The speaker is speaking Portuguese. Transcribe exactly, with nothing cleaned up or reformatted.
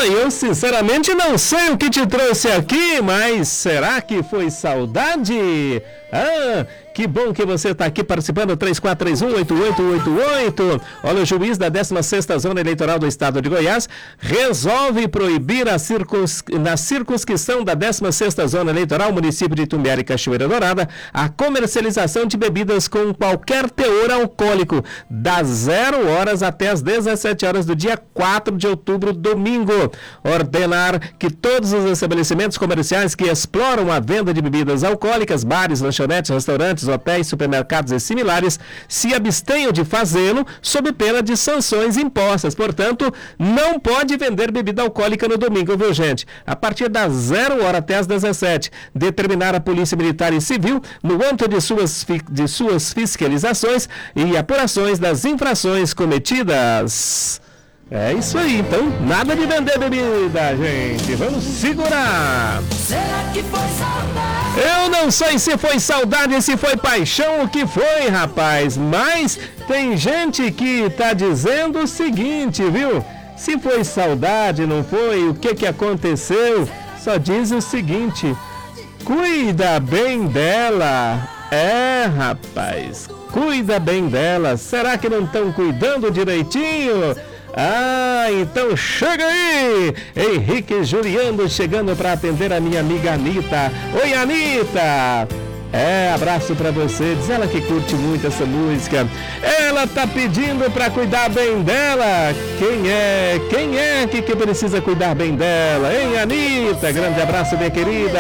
eu sinceramente não sei o que te trouxe aqui, mas será que foi saudade? Ah, que bom que você está aqui participando, três quatro três um, oito oito oito oito. Olha, o juiz da décima sexta Zona Eleitoral do Estado de Goiás resolve proibir a circuns... na circunscrição da décima sexta Zona Eleitoral, município de Itumbiara e Cachoeira Dourada, a comercialização de bebidas com qualquer teor alcoólico, das zero horas até as dezessete horas do dia quatro de outubro, domingo. Ordenar que todos os estabelecimentos comerciais que exploram a venda de bebidas alcoólicas, bares, lanchonetes, restaurantes, hotéis, supermercados e similares, se abstenham de fazê-lo sob pena de sanções impostas. Portanto, não pode vender bebida alcoólica no domingo, viu, gente? A partir das zero hora até as dezessete, determinar a Polícia Militar e Civil, no âmbito de suas, de suas fiscalizações e apurações das infrações cometidas. É isso aí, então, nada de vender bebida, gente. Vamos segurar. Será que foi saudade? Eu não sei se foi saudade, se foi paixão, o que foi, rapaz. Mas tem gente que tá dizendo o seguinte, viu? Se foi saudade, não foi, o que que aconteceu? Só diz o seguinte: cuida bem dela. É, rapaz, cuida bem dela. Será que não estão cuidando direitinho? Ah, então chega aí! Henrique Juliano chegando para atender a minha amiga Anitta. Oi, Anitta! É, abraço para você. Diz ela que curte muito essa música. Ela tá pedindo para cuidar bem dela. Quem é? Quem é que, que precisa cuidar bem dela? Hein, Anitta? Grande abraço, minha querida.